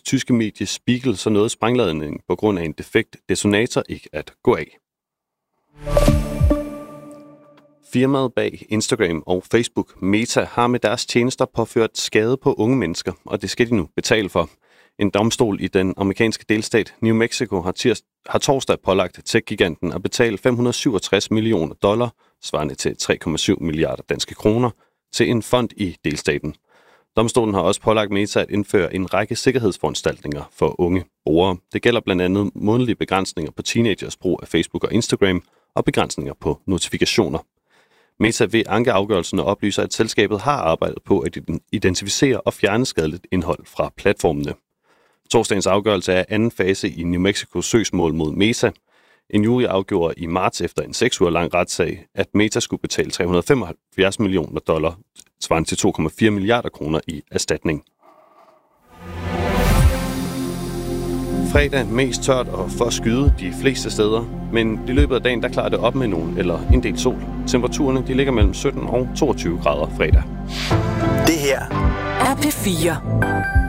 tyske medie Spiegel, så nåede sprængladningen på grund af en defekt detonator ikke at gå af. Firmaet bag Instagram og Facebook, Meta, har med deres tjenester påført skade på unge mennesker, og det skal de nu betale for. En domstol i den amerikanske delstat New Mexico har torsdag pålagt tech-giganten at betale $567 millioner, svarende til 3,7 milliarder danske kroner, til en fond i delstaten. Domstolen har også pålagt Meta at indføre en række sikkerhedsforanstaltninger for unge brugere. Det gælder blandt andet månedlige begrænsninger på teenagers brug af Facebook og Instagram og begrænsninger på notifikationer. Meta vil anke afgørelsen og oplyser, at selskabet har arbejdet på at identificere og fjerne skadeligt indhold fra platformene. Torsdagens afgørelse er anden fase i New Mexicos søgsmål mod Meta. En jury afgjorde i marts efter en 6 uger lang retssag, at Meta skulle betale $375 millioner, svarende til 2,4 milliarder kroner i erstatning. Fredag mest tørt og for skyde de fleste steder, men i løbet af dagen der klarer det op med nogen eller en del sol. Temperaturerne de ligger mellem 17 og 22 grader fredag. Det her er P4.